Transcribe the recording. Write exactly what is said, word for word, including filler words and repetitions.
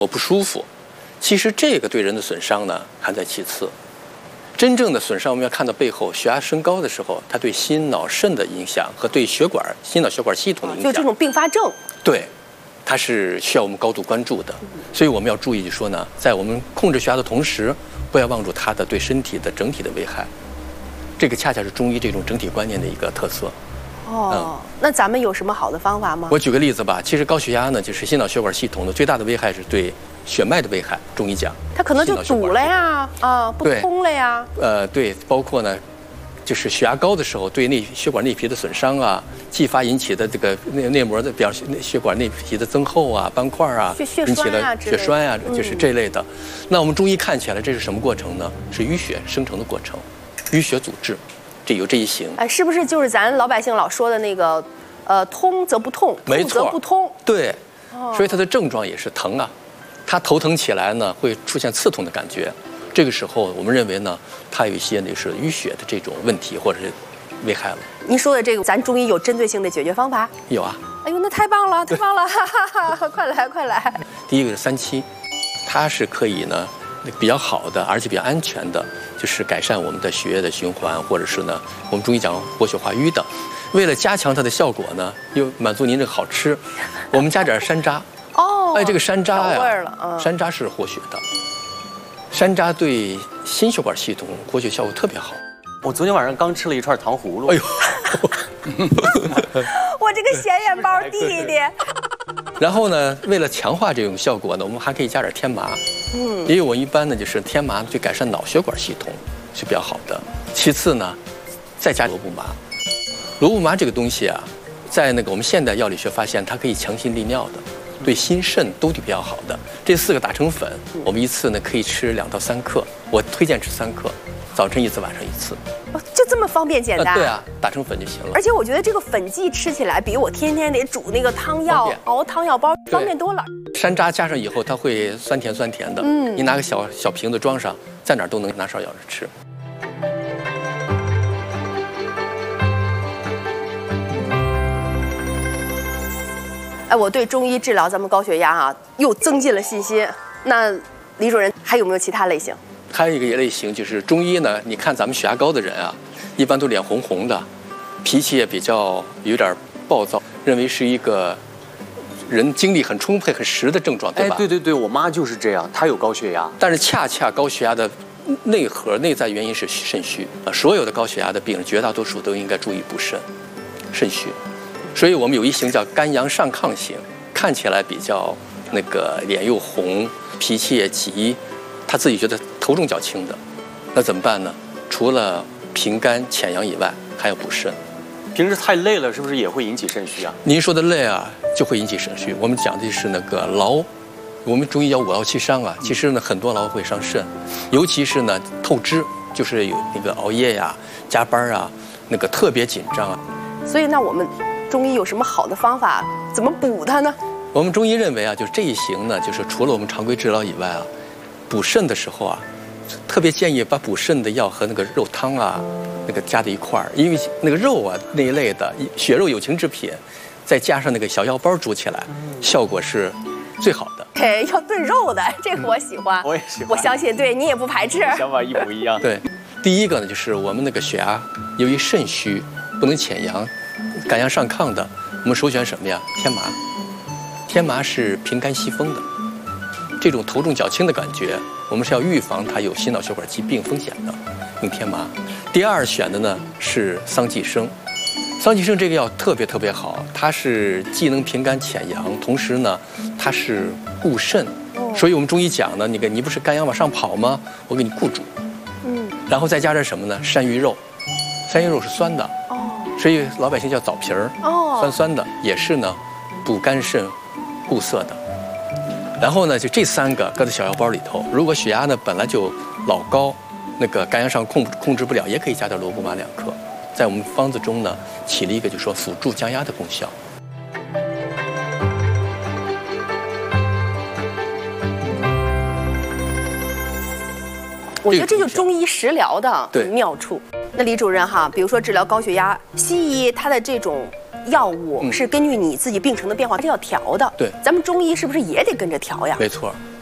我不舒服。其实这个对人的损伤呢，还在其次。真正的损伤，我们要看到背后血压升高的时候，它对心脑肾的影响和对血管、心脑血管系统的影响， 就这种并发症， 对，它是需要我们高度关注的。所以我们要注意，就说呢，在我们控制血压的同时，不要忘住它的对身体的整体的危害。这个恰恰是中医这种整体观念的一个特色。 哦，嗯、那咱们有什么好的方法吗？ 我举个例子吧，其实高血压呢，就是心脑血管系统的最大的危害是对血脉的危害。中医讲， 它可能就堵了呀，啊，不通了呀。 呃，对，包括呢，就是血压高的时候，对内血管内皮的损伤啊，继发引起的这个内内膜的表血管内皮的增厚啊、斑块啊，引起了血栓啊，就是这类的。那我们中医看起来，这是什么过程呢？是淤血生成的过程，淤血阻滞。这有这一型， 哎，是不是就是咱老百姓老说的那个，呃，通则不痛，痛则不通？ 对，哦、所以它的症状也是疼啊，它头疼起来呢会出现刺痛的感觉，这个时候我们认为呢，它有一些呢是淤血的这种问题或者是危害了。 您说的这个，咱中医有针对性的解决方法？ 有啊。 哎呦，那太棒了，太棒了，哈哈哈！快来，快来。 第一个是三七，它是可以呢。比较好的，而且比较安全的，就是改善我们的血液的循环，或者是呢，我们中医讲活血化瘀的。为了加强它的效果呢，又满足您这个好吃，我们加点山楂。 哦， 哎，这个山楂呀， 味儿了，嗯， 山楂是活血的，山楂对心血管系统活血效果特别好。 我昨天晚上刚吃了一串糖葫芦。哎呦， 我这个显眼包弟弟。 然后呢，为了强化这种效果呢，我们还可以加点天麻。嗯，也有我一般呢，就是天麻对改善脑血管系统是比较好的。其次呢，再加罗布麻。罗布麻这个东西啊，在那个我们现代药理学发现，它可以强心利尿的，对心肾都比较好的。这四个打成粉，我们一次呢可以吃两到三克，我推荐吃三克，早晨一次，晚上一次。 哦，就这么方便简单？ 呃、对啊，打成粉就行了。 而且我觉得这个粉剂吃起来比我天天得煮那个汤药、熬汤药包方便多了。 山楂加上以后，它会酸甜酸甜的。嗯，你拿个小小瓶子装上，在哪儿都能拿勺舀着吃。 哎，我对中医治疗咱们高血压啊，又增进了信心。那李主任还有没有其他类型？ 还有一个类型就是中医呢，你看咱们血压高的人啊，一般都脸红红的，脾气也比较有点暴躁，认为是一个人精力很充沛、很实的症状，对吧？ 哎，对对对，我妈就是这样，她有高血压。 但是恰恰高血压的内核、内在原因是肾虚啊。所有的高血压的病人，绝大多数都应该注意补肾、肾虚。所以我们有一型叫肝阳上亢型，看起来比较那个脸又红，脾气也急，他自己觉得头重脚轻的，那怎么办呢？除了平肝潜阳以外，还要补肾。 平时太累了，是不是也会引起肾虚啊？ 您说的累啊，就会引起肾虚。我们讲的是那个劳，我们中医叫五劳七伤啊。其实呢，很多劳会伤肾，尤其是呢透支，就是有那个熬夜呀、加班啊，那个特别紧张啊。 所以那我们中医有什么好的方法，怎么补它呢？ 我们中医认为啊，就是这一型呢，就是除了我们常规治疗以外啊，补肾的时候啊，特别建议把补肾的药和那个肉汤啊，那个加在一块儿，因为那个肉啊那一类的血肉有情之品，再加上那个小药包煮起来，效果是最好的。 嘿，要炖肉的，这个我喜欢， 我也喜欢， 我相信对你也不排斥， 想法一模一样。 对，第一个呢，就是我们那个血压由于肾虚不能潜阳，肝阳上亢的，我们首选什么呀？天麻。天麻是平肝息风的，这种头重脚轻的感觉，我们是要预防它有心脑血管疾病风险的，用天麻。第二选的呢是桑寄生，桑寄生这个药特别特别好，它是既能平肝潜阳，同时呢它是固肾，所以我们中医讲呢，你个你不是肝阳往上跑吗？我给你固住，嗯，然后再加点什么呢？山芋肉，山芋肉是酸的，哦，所以老百姓叫枣皮儿，哦，酸酸的，也是呢补肝肾。固涩的，然后呢，就这三个搁在小药包里头。如果血压呢本来就老高，那个肝阳上控控制不了，也可以加点罗布麻两克，在我们方子中呢起了一个就说辅助降压的功效。 我觉得这就是中医食疗的妙处。那李主任哈，比如说治疗高血压，西医它的这种药物是根据你自己病程的变化是要调的。 对， 咱们中医是不是也得跟着调呀？ 没错。